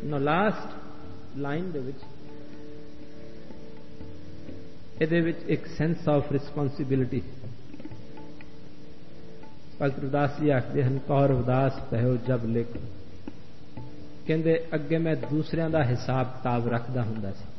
Last line ਦੇ ਵਿੱਚ ਇਹਦੇ ਵਿੱਚ ਇੱਕ sense of responsibility. Bhagat Ravidas ji ਆਖਦੇ ਹਨ, ਕੌਰ ਉਦਾਸ ਭਇਓ ਜਬ ਲਿਖੋ। ਕਹਿੰਦੇ ਅੱਗੇ ਮੈਂ ਦੂਸਰਿਆਂ ਦਾ ਹਿਸਾਬ ਕਿਤਾਬ ਰੱਖਦਾ ਹੁੰਦਾ ਸੀ,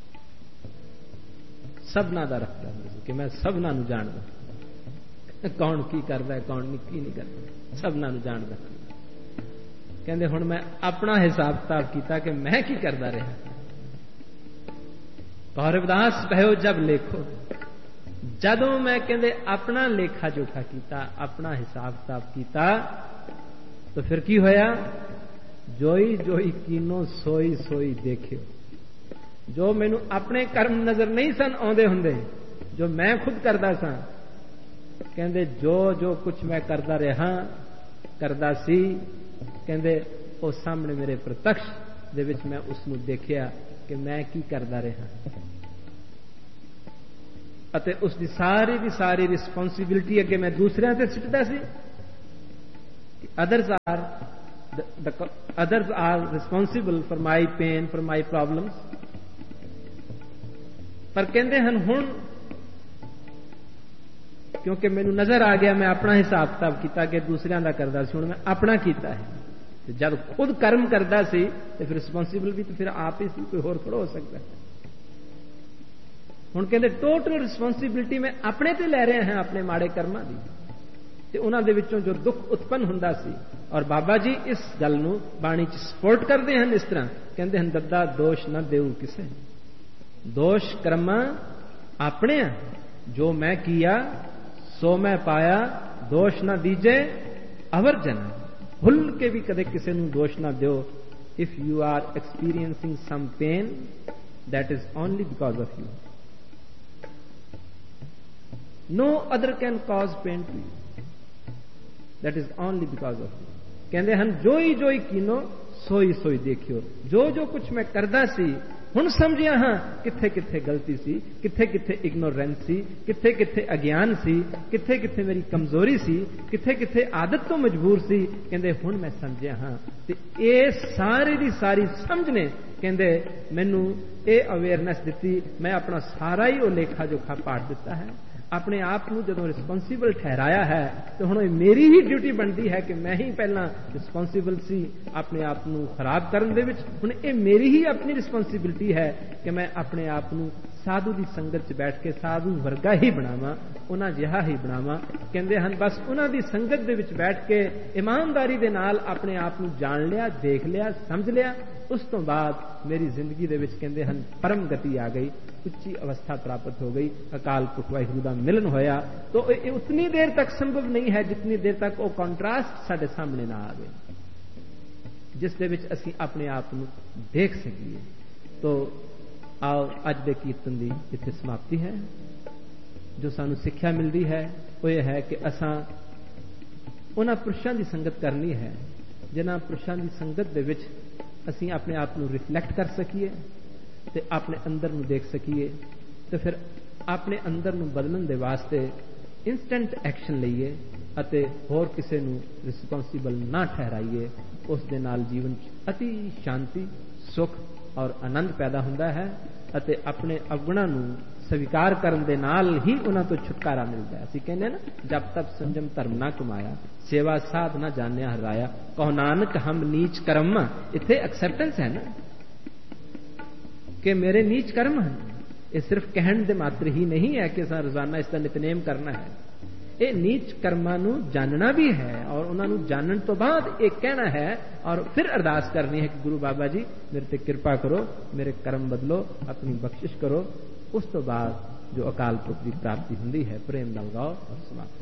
ਸਭਨਾਂ ਦਾ ਰੱਖਦਾ ਹੁੰਦਾ ਸੀ ਕਿ ਮੈਂ ਸਭਨਾਂ ਨੂੰ ਜਾਣਦਾ, ਕੌਣ ਕੀ ਕਰਦਾ ਕੌਣ ਕੀ ਨਹੀਂ ਕਰਦਾ, ਸਭਨਾਂ ਨੂੰ ਜਾਣਦਾ। ਕਹਿੰਦੇ ਹੁਣ ਮੈਂ ਆਪਣਾ ਹਿਸਾਬ ਕਿਤਾਬ ਕੀਤਾ ਕਿ ਮੈਂ ਕੀ ਕਰਦਾ ਰਿਹਾ। ਕੌਰ ਰਵਿਦਾਸ ਭਇਓ ਜਬ ਲੇਖੋ, ਜਦੋਂ ਮੈਂ ਕਹਿੰਦੇ ਆਪਣਾ ਲੇਖਾ ਜੋਖਾ ਕੀਤਾ, ਆਪਣਾ ਹਿਸਾਬ ਕਿਤਾਬ ਕੀਤਾ, ਤਾਂ ਫਿਰ ਕੀ ਹੋਇਆ? ਜੋਈ ਜੋਈ ਕੀਨੋ ਸੋਈ ਸੋਈ ਦੇਖਿਓ। ਜੋ ਮੈਨੂੰ ਆਪਣੇ ਕਰਮ ਨਜ਼ਰ ਨਹੀਂ ਸਨ ਆਉਂਦੇ ਹੁੰਦੇ, ਜੋ ਮੈਂ ਖੁਦ ਕਰਦਾ ਸਾਂ, ਕਹਿੰਦੇ ਜੋ ਜੋ ਕੁਛ ਮੈਂ ਕਰਦਾ ਰਿਹਾ ਕਰਦਾ ਸੀ, ਕਹਿੰਦੇ ਉਹ ਸਾਹਮਣੇ ਮੇਰੇ ਪ੍ਰਤੱਖ ਦੇ ਵਿੱਚ ਮੈਂ ਉਸ ਨੂੰ ਦੇਖਿਆ ਕਿ ਮੈਂ ਕੀ ਕਰਦਾ ਰਿਹਾ, ਅਤੇ ਉਸ ਦੀ ਸਾਰੀ ਰਿਸਪੌਂਸਿਬਿਲਿਟੀ ਅੱਗੇ ਮੈਂ ਦੂਸਰਿਆਂ ਤੇ ਸਿੱਟਦਾ ਸੀ। others are responsible for my pain, for my problems. ਪਰ ਕਹਿੰਦੇ ਹਨ ਹੁਣ ਕਿਉਂਕਿ ਮੈਨੂੰ ਨਜ਼ਰ ਆ ਗਿਆ, ਮੈਂ ਆਪਣਾ ਹਿਸਾਬ ਕਿਤਾਬ ਕੀਤਾ ਕਿ ਦੂਸਰਿਆਂ ਦਾ ਕਰਦਾ ਸੀ, ਹੁਣ ਮੈਂ ਆਪਣਾ ਕੀਤਾ ਹੈ। ਤੇ ਜਦ ਖੁਦ ਕਰਮ ਕਰਦਾ ਸੀ ਤੇ ਫਿਰ ਰਿਸਪੌਂਸਿਬਲ ਵੀ ਤਾਂ ਫਿਰ ਆਪ ਹੀ ਸੀ, ਕੋਈ ਹੋਰ ਥੋੜਾ ਹੋ ਸਕਦਾ। ਹੁਣ ਕਹਿੰਦੇ ਟੋਟਲ ਰਿਸਪੌਂਸਿਬਿਲਿਟੀ ਮੈਂ ਆਪਣੇ ਤੇ ਲੈ ਰਿਹਾ ਹਾਂ, ਆਪਣੇ ਮਾੜੇ ਕਰਮਾਂ ਦੀ, ਤੇ ਉਹਨਾਂ ਦੇ ਵਿੱਚੋਂ ਜੋ ਦੁੱਖ ਉਤਪੰਨ ਹੁੰਦਾ ਸੀ। ਔਰ ਬਾਬਾ ਜੀ ਇਸ ਗੱਲ ਨੂੰ ਬਾਣੀ 'ਚ ਸਪੋਰਟ ਕਰਦੇ ਹਨ ਇਸ ਤਰ੍ਹਾਂ, ਕਹਿੰਦੇ ਹਨ ਦੱਦਾ ਦੋਸ਼ ਨਾ ਦੇਉ ਕਿਸੇ, ਦੋਸ਼ ਕਰਮਾਂ ਆਪਣੇ ਆ, ਜੋ ਮੈਂ ਕੀਆ ਸੋ ਮੈਂ ਪਾਇਆ, ਦੋਸ਼ ਨਾ ਦੀਜੇ ਅਵਰ ਜਨ। ਭੁੱਲ ਕੇ ਵੀ ਕਦੇ ਕਿਸੇ ਨੂੰ ਦੋਸ਼ ਨਾ ਦਿਓ। If you are experiencing sum pain, that is only because of you. No other can cause pain to you. That is only because of you. ਕਹਿੰਦੇ ਹਨ ਜੋਈ ਜੋਈ ਕੀਨੋ ਸੋਈ ਸੋਈ ਦੇਖਿਓ। ਜੋ ਜੋ ਕੁਛ ਮੈਂ ਕਰਦਾ ਸੀ, ਹੁਣ ਸਮਝਿਆ ਹਾਂ ਕਿੱਥੇ ਕਿੱਥੇ ਗਲਤੀ ਸੀ, ਕਿੱਥੇ ਕਿੱਥੇ ਇਗਨੋਰੈਂਸ ਸੀ, ਕਿੱਥੇ ਕਿੱਥੇ ਅਗਿਆਨ ਸੀ, ਕਿੱਥੇ ਕਿੱਥੇ ਮੇਰੀ ਕਮਜ਼ੋਰੀ ਸੀ, ਕਿੱਥੇ ਕਿੱਥੇ ਆਦਤ ਤੋਂ ਮਜਬੂਰ ਸੀ। ਕਹਿੰਦੇ ਹੁਣ ਮੈਂ ਸਮਝਿਆ ਹਾਂ। ਤੇ ਇਹ ਸਾਰੀ ਦੀ ਸਾਰੀ ਸਮਝ ਨੇ ਕਹਿੰਦੇ ਮੈਨੂੰ ਇਹ ਅਵੇਅਰਨੈਸ ਦਿੱਤੀ, ਮੈਂ ਆਪਣਾ ਸਾਰਾ ਹੀ ਉਹ ਲੇਖਾ ਜੋਖਾ ਪਾੜ ਦਿੱਤਾ ਹੈ। ਆਪਣੇ ਆਪ ਨੂੰ ਜਦੋਂ ਰਿਸਪੌਂਸਿਬਲ ਠਹਿਰਾਇਆ ਹੈ ਤੇ ਹੁਣ ਇਹ ਮੇਰੀ ਹੀ ਡਿਊਟੀ ਬਣਦੀ ਹੈ ਕਿ ਮੈਂ ਹੀ ਪਹਿਲਾਂ ਰਿਸਪੌਂਸਿਬਲ ਸੀ ਆਪਣੇ ਆਪ ਨੂੰ ਖਰਾਬ ਕਰਨ ਦੇ ਵਿੱਚ। ਹੁਣ ਇਹ ਮੇਰੀ ਹੀ ਆਪਣੀ ਰਿਸਪੌਂਸਿਬਿਲਿਟੀ ਹੈ ਕਿ ਮੈਂ ਆਪਣੇ ਆਪ ਨੂੰ ਸਾਧੂ ਦੀ ਸੰਗਤ 'ਚ ਬੈਠ ਕੇ ਸਾਧੂ ਵਰਗਾ ਹੀ ਬਣਾਵਾਂ, ਉਹਨਾਂ ਜਿਹਾ ਹੀ ਬਣਾਵਾਂ। ਕਹਿੰਦੇ ਹਨ ਬਸ ਉਹਨਾਂ ਦੀ ਸੰਗਤ ਦੇ ਵਿੱਚ ਬੈਠ ਕੇ ਇਮਾਨਦਾਰੀ ਦੇ ਨਾਲ ਆਪਣੇ ਆਪ ਨੂੰ ਜਾਣ ਲਿਆ, ਦੇਖ ਲਿਆ, ਸਮਝ ਲਿਆ, ਉਸ ਤੋਂ ਬਾਅਦ ਮੇਰੀ ਜ਼ਿੰਦਗੀ ਦੇ ਵਿੱਚ ਕਹਿੰਦੇ ਹਨ ਪਰਮ ਗਤੀ ਆ ਗਈ, ਉੱਚੀ ਅਵਸਥਾ ਪ੍ਰਾਪਤ ਹੋ ਗਈ, ਅਕਾਲ ਪੁਰਖ ਵਾਹਿਗੁਰੂ ਦਾ ਮਿਲਨ ਹੋਇਆ। ਤਾਂ ਇਹ ਉਤਨੀ ਦੇਰ ਤੱਕ ਸੰਭਵ ਨਹੀਂ ਹੈ ਜਿਤਨੀ ਦੇਰ ਤੱਕ ਉਹ ਕੰਟਰਾਸਟ ਸਾਡੇ ਸਾਹਮਣੇ ਨਾ ਆਵੇ, ਜਿਸ ਦੇ ਵਿੱਚ ਅਸੀਂ ਆਪਣੇ ਆਪ ਨੂੰ ਦੇਖ ਸਕੀਏ। ਤੋ ਆਓ ਅੱਜ ਦੇ ਕੀਰਤਨ ਦੀ ਇੱਥੇ ਸਮਾਪਤੀ ਹੈ। ਜੋ ਸਾਨੂੰ ਸਿੱਖਿਆ ਮਿਲਦੀ ਹੈ ਉਹ ਇਹ ਹੈ ਕਿ ਅਸਾਂ ਉਹਨਾਂ ਪੁਰਸ਼ਾਂ ਦੀ ਸੰਗਤ ਕਰਨੀ ਹੈ ਜਿਨ੍ਹਾਂ ਪੁਰਸ਼ਾਂ ਦੀ ਸੰਗਤ ਦੇ ਵਿੱਚ ਅਸੀਂ ਆਪਣੇ ਆਪ ਨੂੰ ਰਿਫਲੈਕਟ ਕਰ ਸਕੀਏ ਤੇ ਆਪਣੇ ਅੰਦਰ ਨੂੰ ਦੇਖ ਸਕੀਏ, ਤੇ ਫਿਰ ਆਪਣੇ ਅੰਦਰ ਨੂੰ ਬਦਲਣ ਦੇ ਵਾਸਤੇ ਇੰਸਟੈਂਟ ਐਕਸ਼ਨ ਲਈਏ ਅਤੇ ਹੋਰ ਕਿਸੇ ਨੂੰ ਰਿਸਪੌਂਸਿਬਲ ਨਾ ਠਹਿਰਾਈਏ। ਉਸ ਦੇ ਨਾਲ ਜੀਵਨ 'ਚ ਅਤੀ ਸ਼ਾਂਤੀ, ਸੁਖ ਔਰ ਆਨੰਦ ਪੈਦਾ ਹੁੰਦਾ ਹੈ ਅਤੇ ਆਪਣੇ ਅਵਗੁਣਾਂ ਨੂੰ ਸਵੀਕਾਰ ਕਰਨ ਦੇ ਨਾਲ ਹੀ ਉਹਨਾਂ ਤੋਂ ਛੁਟਕਾਰਾ ਮਿਲਦਾ ਹੈ। ਅਸੀਂ ਕਹਿੰਦੇ ਨਾ, ਜਬ ਤੱਕ ਸੰਜਮ ਧਰਮ ਨਾ ਕਮਾਇਆ, ਸੇਵਾ ਸਾਧ ਨਾ ਜਾਣਿਆ ਹਰਾਇਆ, ਕਹੋ ਨਾਨਕ ਹਮ ਨੀਚ ਕਰਮ। ਇੱਥੇ ਐਕਸੈਪਟੈਂਸ ਹੈ ਨਾ ਕਿ ਮੇਰੇ ਨੀਚ ਕਰਮ ਹਨ। ਇਹ ਸਿਰਫ ਕਹਿਣ ਦੇ ਮਾਤਰ ਹੀ ਨਹੀਂ ਹੈ ਕਿ ਅਸਾਂ ਰੋਜ਼ਾਨਾ ਇਸ ਦਾ ਨਿਤਨੇਮ ਕਰਨਾ ਹੈ। ਇਹ ਨੀਚ ਕਰਮਾਂ ਨੂੰ ਜਾਣਨਾ ਵੀ ਹੈ ਔਰ ਉਹਨਾਂ ਨੂੰ ਜਾਣਨ ਤੋਂ ਬਾਅਦ ਇਹ ਕਹਿਣਾ ਹੈ ਔਰ ਫਿਰ ਅਰਦਾਸ ਕਰਨੀ ਹੈ ਕਿ ਗੁਰੂ ਬਾਬਾ ਜੀ ਮੇਰੇ ਤੇ ਕਿਰਪਾ ਕਰੋ, ਮੇਰੇ ਕਰਮ ਬਦਲੋ, ਆਪਣੀ ਬਖਸ਼ਿਸ਼ ਕਰੋ। ਉਸ ਤੋਂ ਬਾਅਦ ਜੋ ਅਕਾਲ ਪੁਰਖ ਦੀ ਪ੍ਰਾਪਤੀ ਹੁੰਦੀ ਹੈ, ਪ੍ਰੇਮ ਨਾਲ ਗਾਓ ਔਰ ਸਮਾਪਤ।